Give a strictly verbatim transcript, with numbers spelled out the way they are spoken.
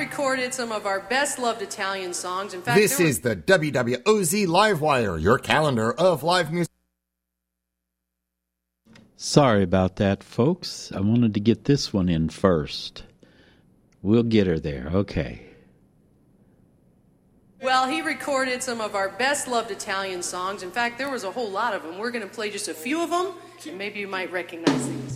recorded some of our best-loved Italian songs. In fact, this is the W W O Z Livewire, your calendar of live music. Sorry about that, folks. I wanted to get this one in first. We'll get her there. Okay. Well, he recorded some of our best-loved Italian songs. In fact, there was a whole lot of them. We're going to play just a few of them, and maybe you might recognize them.